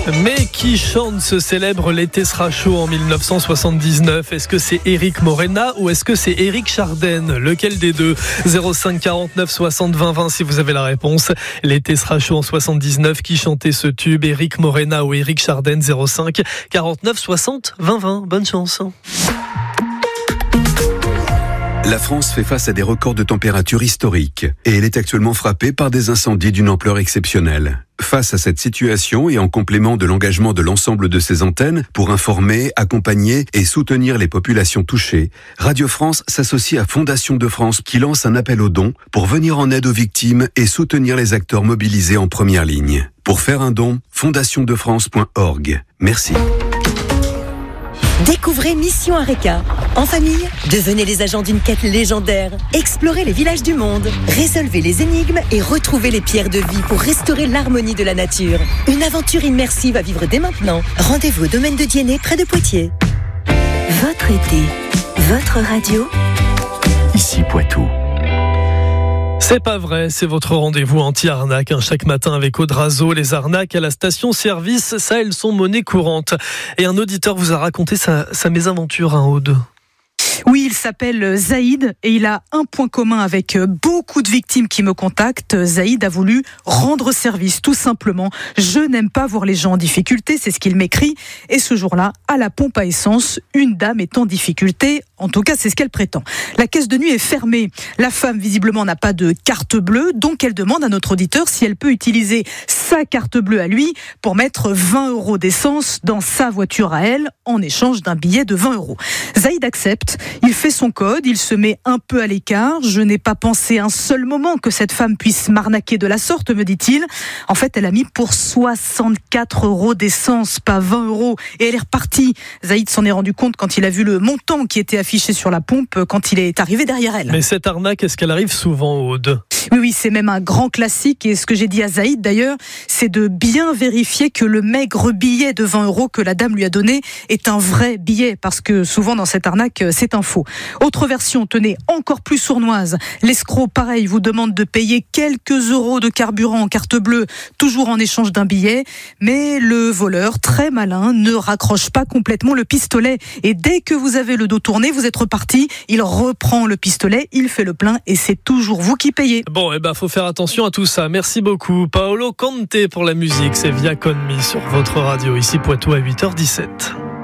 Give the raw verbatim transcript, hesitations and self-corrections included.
Mais qui chante ce célèbre L'été sera chaud en mille neuf cent soixante-dix-neuf? Est-ce que c'est Éric Morena ou est-ce que c'est Éric Chardin? Lequel des deux? zéro cinq quarante-neuf soixante vingt vingt si vous avez la réponse. L'été sera chaud en soixante-dix-neuf. Qui chantait ce tube? Éric Morena ou Éric Chardin? Zéro cinq quarante-neuf soixante vingt vingt. Bonne chance. La France fait face à des records de température historiques et elle est actuellement frappée par des incendies d'une ampleur exceptionnelle. Face à cette situation et en complément de l'engagement de l'ensemble de ses antennes pour informer, accompagner et soutenir les populations touchées, Radio France s'associe à Fondation de France qui lance un appel aux dons pour venir en aide aux victimes et soutenir les acteurs mobilisés en première ligne. Pour faire un don, fondation de france point org. Merci. Découvrez Mission Areca. En famille, devenez les agents d'une quête légendaire. Explorez les villages du monde. Résolvez les énigmes et retrouvez les pierres de vie pour restaurer l'harmonie de la nature. Une aventure immersive à vivre dès maintenant. Rendez-vous au domaine de Diennet, près de Poitiers. Votre été, votre radio. Ici Poitou. C'est pas vrai, c'est votre rendez-vous anti-arnaque. Hein, chaque matin avec Audrazo, les arnaques à la station-service, ça, elles sont monnaie courante. Et un auditeur vous a raconté sa, sa mésaventure, hein, Aude. Oui, il s'appelle Zaïd et il a un point commun avec beaucoup de victimes qui me contactent. Zaïd a voulu rendre service, tout simplement. Je n'aime pas voir les gens en difficulté, c'est ce qu'il m'écrit. Et ce jour-là, à la pompe à essence, une dame est en difficulté. En tout cas, c'est ce qu'elle prétend. La caisse de nuit est fermée. La femme, visiblement, n'a pas de carte bleue, donc elle demande à notre auditeur si elle peut utiliser sa carte bleue à lui pour mettre vingt euros d'essence dans sa voiture à elle en échange d'un billet de vingt euros. Zaïd accepte. Il fait son code, il se met un peu à l'écart. Je n'ai pas pensé un seul moment que cette femme puisse m'arnaquer de la sorte, me dit-il. En fait, elle a mis pour soixante-quatre euros d'essence, pas vingt euros. Et elle est repartie. Zaïd s'en est rendu compte quand il a vu le montant qui était affiché sur la pompe quand il est arrivé derrière elle. Mais cette arnaque, est-ce qu'elle arrive souvent, Aude? Oui, oui, c'est même un grand classique. Et ce que j'ai dit à Zaïd, d'ailleurs, c'est de bien vérifier que le maigre billet de vingt euros que la dame lui a donné est un vrai billet. Parce que souvent, dans cette arnaque, c'est un faux. Autre version, tenez, encore plus sournoise. L'escroc, pareil, vous demande de payer quelques euros de carburant en carte bleue, toujours en échange d'un billet. Mais le voleur, très malin, ne raccroche pas complètement le pistolet. Et dès que vous avez le dos tourné, vous êtes reparti. Il reprend le pistolet, il fait le plein et c'est toujours vous qui payez. Bon, eh ben, faut faire attention à tout ça. Merci beaucoup. Paolo Conte pour la musique. C'est Via Con Me sur votre radio. Ici Poitou à huit heures dix-sept.